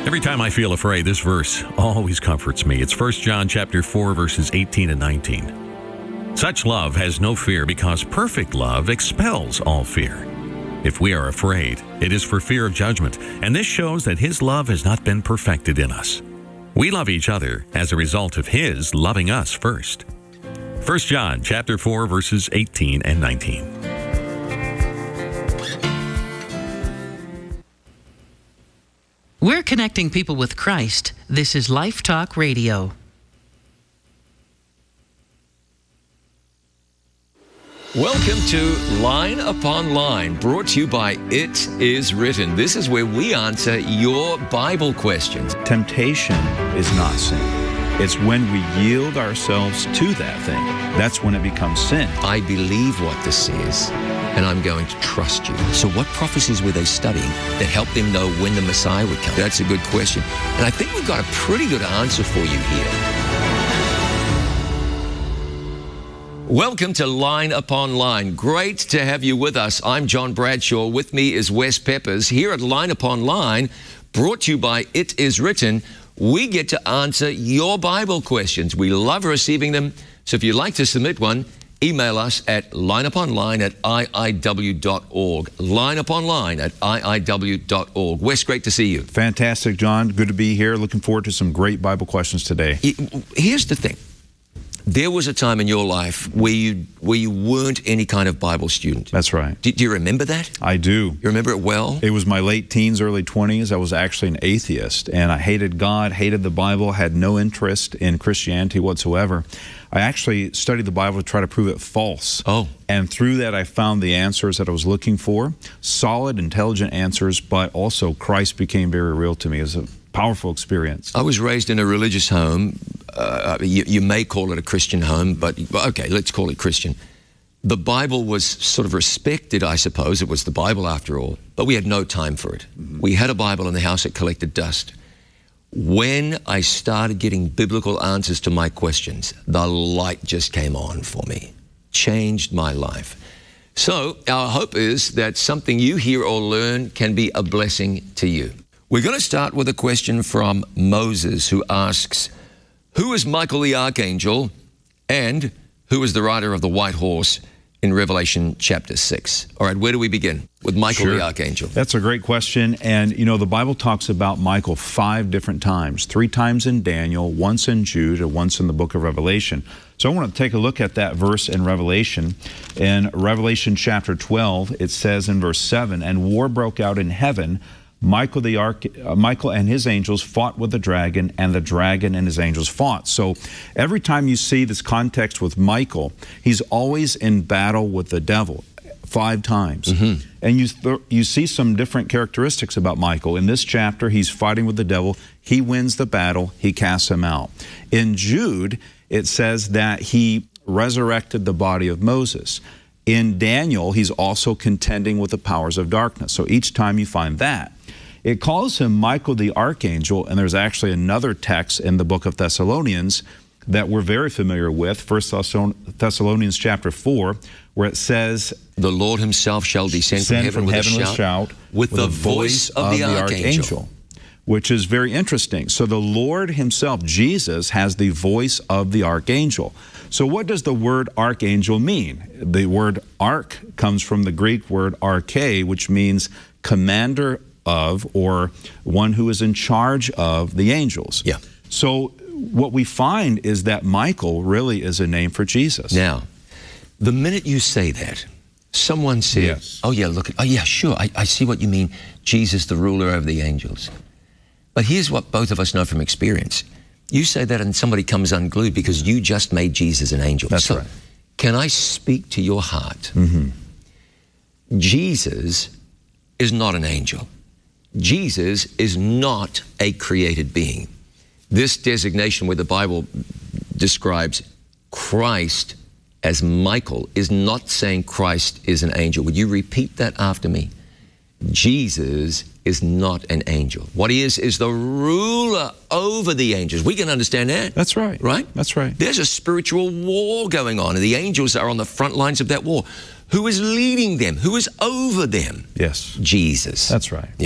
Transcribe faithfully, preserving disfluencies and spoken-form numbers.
Every time I feel afraid, this verse always comforts me. It's First John chapter four, verses eighteen and nineteen. Such love has no fear, because perfect love expels all fear. If we are afraid, it is for fear of judgment, and this shows that His love has not been perfected in us. We love each other as a result of His loving us first. First John chapter four, verses eighteen and nineteen. We're connecting people with Christ. This is Life Talk Radio. Welcome to Line Upon Line, brought to you by It Is Written. This is where we answer your Bible questions. Temptation is not sin. It's when we yield ourselves to that thing. That's when it becomes sin. I believe what this says, and I'm going to trust you. So what prophecies were they studying that helped them know when the Messiah would come? That's a good question. And I think we've got a pretty good answer for you here. Welcome to Line Upon Line. Great to have you with us. I'm John Bradshaw. With me is Wes Peppers. Here at Line Upon Line, brought to you by It Is Written, we get to answer your Bible questions. We love receiving them. So if you'd like to submit one, email us at lineuponline at I I W dot org. Lineuponline at I I W dot org. Wes, great to see you. Fantastic, John. Good to be here. Looking forward to some great Bible questions today. Here's the thing. There was a time in your life where you where you weren't any kind of Bible student. That's right. Do, do you remember that? I do. You remember it well? It was my late teens, early twenties. I was actually an atheist, and I hated God, hated the Bible, had no interest in Christianity whatsoever. I actually studied the Bible to try to prove it false. Oh. And through that, I found the answers that I was looking for. Solid, intelligent answers, but also Christ became very real to me as a powerful experience. I was raised in a religious home. Uh, you, you may call it a Christian home, but okay, let's call it Christian. The Bible was sort of respected, I suppose. It was the Bible after all, but we had no time for it. Mm-hmm. We had a Bible in the house that collected dust. When I started getting biblical answers to my questions, the light just came on for me, changed my life. So our hope is that something you hear or learn can be a blessing to you. We're going to start with a question from Moses, who asks, who is Michael the Archangel, and who is the rider of the white horse in Revelation chapter six? All right, where do we begin? With Michael Sure. the Archangel. That's a great question. And, you know, the Bible talks about Michael five different times, three times in Daniel, once in Jude, and once in the book of Revelation. So I want to take a look at that verse in Revelation. In Revelation chapter twelve, it says in verse seven, and war broke out in heaven. Michael the Arch, uh, Michael and his angels fought with the dragon, and the dragon and his angels fought. So every time you see this context with Michael, he's always in battle with the devil, five times. Mm-hmm. And you, th you see some different characteristics about Michael. In this chapter, he's fighting with the devil. He wins the battle. He casts him out. In Jude, it says that he resurrected the body of Moses. In Daniel, he's also contending with the powers of darkness. So each time you find that. It calls him Michael the Archangel, and there's actually another text in the book of Thessalonians that we're very familiar with, First Thessalonians chapter four, where it says, the Lord himself shall descend from heaven, from with, heaven a with a shout, with, with the voice of, of the, the archangel. archangel. Which is very interesting. So the Lord himself, Jesus, has the voice of the archangel. So what does the word archangel mean? The word arch comes from the Greek word arche, which means commander of, or one who is in charge of the angels. Yeah. So what we find is that Michael really is a name for Jesus. Now, the minute you say that, someone says, yes. oh yeah, look, oh yeah, sure, I, I see what you mean, Jesus, the ruler of the angels. But here's what both of us know from experience. You say that and somebody comes unglued because you just made Jesus an angel. That's so, right. Can I speak to your heart? Mm-hmm. Jesus is not an angel. Jesus is not a created being. This designation where the Bible describes Christ as Michael is not saying Christ is an angel. Would you repeat that after me? Jesus is not an angel. What he is, is the ruler over the angels. We can understand that. That's right. Right? That's right. There's a spiritual war going on, and the angels are on the front lines of that war. Who is leading them? Who is over them? Yes. Jesus. That's right.